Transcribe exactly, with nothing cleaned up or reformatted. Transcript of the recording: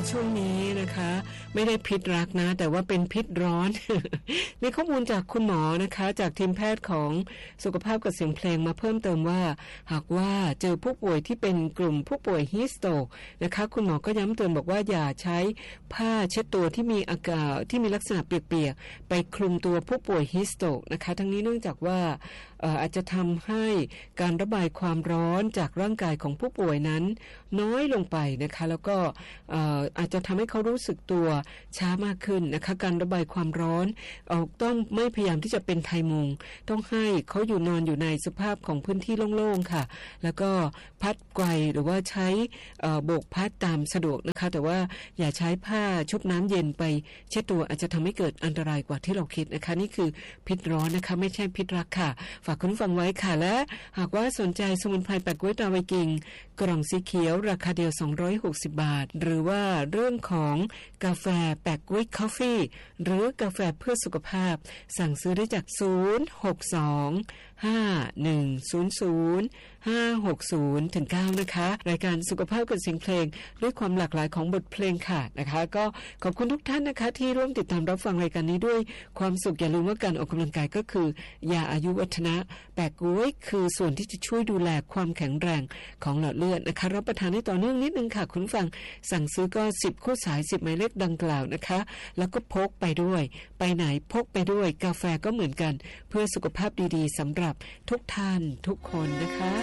ช่วงนี้นะคะไม่ได้พิษรักนะแต่ว่าเป็นพิษร้อน ในข้อมูลจากคุณหมอนะคะจากทีมแพทย์ของสุขภาพกับเสียงเพลงมาเพิ่มเติมว่าหากว่าเจอผู้ป่วยที่เป็นกลุ่มผู้ป่วยฮีสโตรกนะคะคุณหมอก็ย้ำเตือนบอกว่าอย่าใช้ผ้าเช็ดตัวที่มีอากาศที่มีลักษณะเปียกๆไปคลุมตัวผู้ป่วยฮีสโตรกนะคะทั้งนี้เนื่องจากว่าอาจจะทำให้การระบายความร้อนจากร่างกายของผู้ป่วยนั้นน้อยลงไปนะคะแล้วก็อาจจะทำให้เขารู้สึกตัวช้ามากขึ้นนะคะการระบายความร้อนต้องไม่พยายามที่จะเป็นไทมุงต้องให้เขาอยู่นอนอยู่ในสภาพของพื้นที่โล่งๆค่ะแล้วก็พัดไกวหรือว่าใช้โบกพัดตามสะดวกนะคะแต่ว่าอย่าใช้ผ้าชุบน้ำเย็นไปเช็ดตัวอาจจะทำให้เกิดอันตรายกว่าที่เราคิดนะคะนี่คือพิษร้อนนะคะไม่ใช่พิษรักค่ะฝากคุณฟังไว้ค่ะและหากว่าสนใจสมุนไพรแปะก๊วยตาไวกิงกล่องสีเขียวราคาเดียวสองร้อยหกสิบบาทหรือว่าเรื่องของกาแฟแปะก๊วยคอฟฟี่หรือกาแฟเพื่อสุขภาพสั่งซื้อได้จากศูนย์ หก สอง ห้า หนึ่ง ศูนย์ ศูนย์ ห้า หก ศูนย์ ถึง เก้านะคะรายการสุขภาพกับเสียงเพลงด้วยความหลากหลายของบทเพลงค่ะนะคะก็ขอบคุณทุกท่านนะคะที่ร่วมติดตามรับฟังรายการนี้ด้วยความสุขอย่าลืมว่าการออกกำลังกายก็คือยาอายุวัฒนะแปะก๊วยคือส่วนที่จะช่วยดูแลความแข็งแรงของหลอดเลือดนะคะรับประทานให้ต่อเนื่องนิดนึงค่ะคุณฟังสั่งซื้อก็สิบคู่สายสิบหมายเลขดังกล่าวนะคะแล้วก็พกไปด้วยไปไหนพกไปด้วยกาแฟก็เหมือนกันเพื่อสุขภาพดีๆสำหรับทุกท่านทุกคนนะคะ